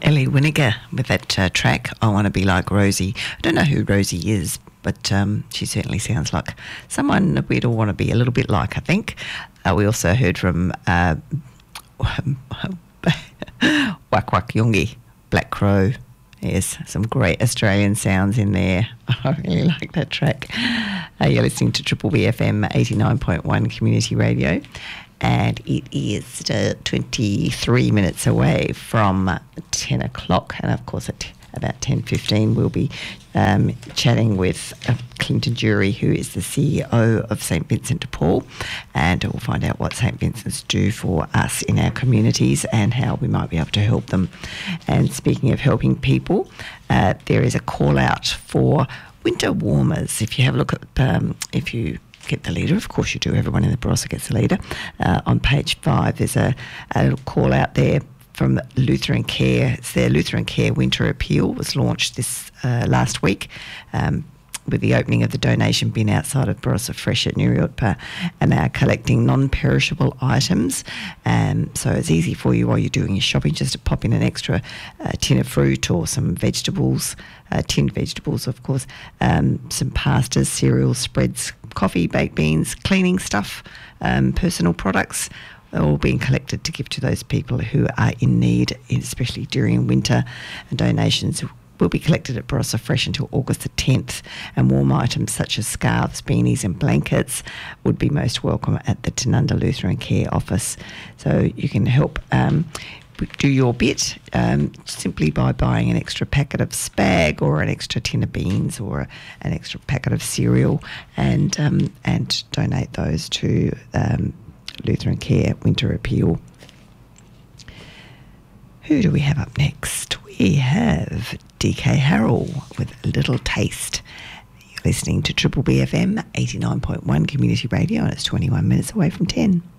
Ellie Winniger with that track, I Want to Be Like Rosie. I don't know who Rosie is, but she certainly sounds like someone we'd all want to be a little bit like, I think. We also heard from Wak Wak Yungi, Black Crow. Yes, some great Australian sounds in there. I really like that track. You're listening to Triple B FM 89.1 Community Radio. And it is 23 minutes away from 10 o'clock. And, of course, at about 10:15 we'll be chatting with Clinton Jury, who is the CEO of St Vincent de Paul, and we'll find out what St Vincent's do for us in our communities and how we might be able to help them. And speaking of helping people, there is a call out for winter warmers. If you have a look at, if you get the leader, of course you do, everyone in the Barossa gets the leader, on page 5 there's a little call out there from Lutheran Care. It's their Lutheran Care Winter Appeal was launched this last week with the opening of the donation bin outside of Barossa Fresh at Nuriotpa, and they are collecting non-perishable items. So it's easy for you while you're doing your shopping just to pop in an extra tin of fruit or some vegetables, tinned vegetables, of course, some pastas, cereals, spreads, coffee, baked beans, cleaning stuff, personal products, all being collected to give to those people who are in need, especially during winter. And donations will be collected at Barossa Fresh until August the 10th, and warm items such as scarves, beanies and blankets would be most welcome at the Tanunda Lutheran Care office. So you can help do your bit simply by buying an extra packet of spag or an extra tin of beans or an extra packet of cereal, and donate those to Lutheran Care Winter Appeal. Who do we have up next? We have DK Harrell with Little Taste. You're listening to Triple B FM 89.1 Community Radio, and it's 21 minutes away from 10.